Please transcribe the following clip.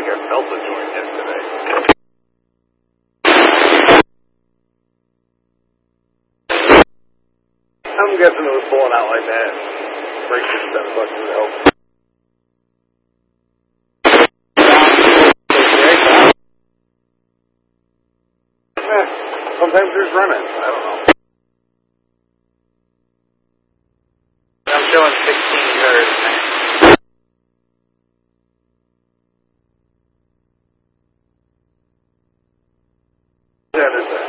think I felt the joint yesterday. I'm guessing it was pulling out like that. Break this stuff, but it helps. Sometimes there's running. I don't know. I'm showing 16 hertz. Yeah, there's that.